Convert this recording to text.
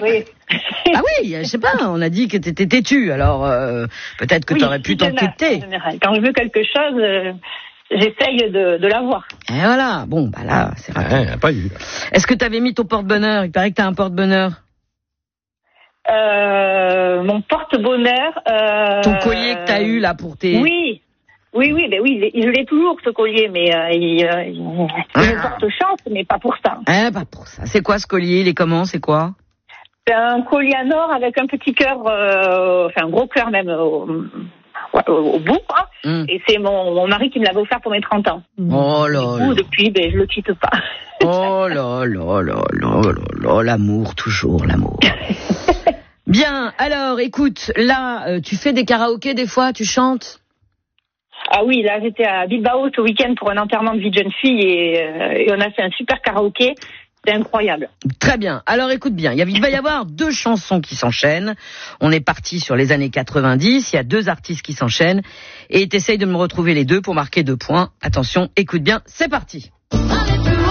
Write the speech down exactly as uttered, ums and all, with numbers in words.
oui. Ah oui, je sais pas, on a dit que t'étais têtu, alors euh, peut-être que oui, t'aurais pu t'entêter. Quand je veux quelque chose, euh, j'essaye de, de l'avoir. Et voilà, bon, bah là, c'est rapide. Ouais, pas eu. Est-ce que t'avais mis ton porte-bonheur? Il paraît que t'as un porte-bonheur. Euh, mon porte-bonheur... Euh, Ton collier que t'as eu, là, pour tes... Oui, oui, oui, ben oui, je l'ai toujours, ce collier, mais euh, il, euh, il me porte chance, mais pas pour ça. Ah, pas pour ça. C'est quoi ce collier? Il est comment? C'est quoi? C'est un collier en or avec un petit cœur, euh, enfin un gros cœur même au, au, au bout, quoi. Mm. Et c'est mon, mon mari qui me l'avait offert pour mes trente ans. Oh là là. Depuis, ben, je le quitte pas. Oh là là là là là là, l'amour, toujours l'amour. Bien, alors écoute, là, euh, tu fais des karaokés des fois, tu chantes? Ah oui, là j'étais à Bilbao ce week-end pour un enterrement de vie de jeune fille et, euh, et on a fait un super karaoké. C'est incroyable. Très bien. Alors écoute bien, il, y a, il va y avoir deux chansons qui s'enchaînent. On est parti sur les années quatre-vingt-dix, il y a deux artistes qui s'enchaînent et t'essayes de me retrouver les deux pour marquer deux points. Attention, écoute bien, c'est parti. Allez.